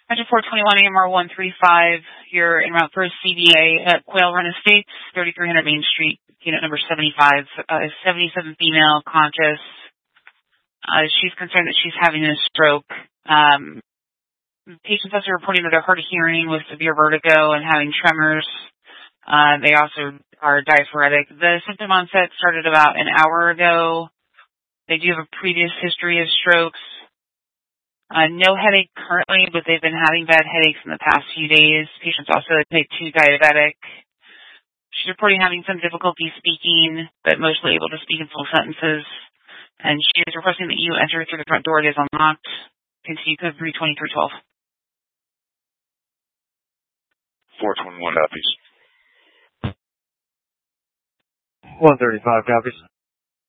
Engine 421 AMR 135, you're en route for a CBA at Quail Run Estates, 3300 Main Street, unit number 75, 77 female, conscious. She's concerned that she's having a stroke. Patients also reporting that they're hard of hearing with severe vertigo and having tremors. They also are diaphoretic. The symptom onset started about an hour ago. They do have a previous history of strokes. No headache currently, but they've been having bad headaches in the past few days. Patient's also type 2 diabetic. She's reporting having some difficulty speaking, but mostly able to speak in full sentences. And she is requesting that you enter through the front door. It is unlocked. Continue code 32312. 421 copies. 135 copies.